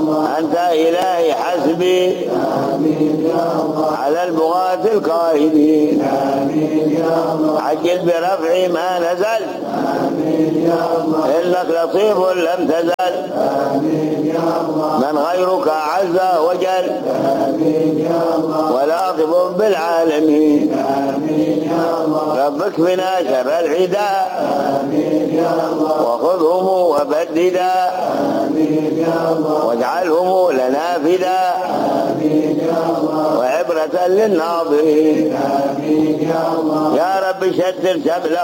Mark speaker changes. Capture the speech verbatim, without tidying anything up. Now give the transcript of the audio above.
Speaker 1: أنت إلهي حسبي على البغاة القائدين عجل برفع ما نزل إنك لطيف لم تزل من غيرك عز وجل ولاطف بالعالمين ربك بنا شر العداء وخذهم وبددا واجعلهم لنا فداء وعبرة للناظرين يا رب شتت شملهم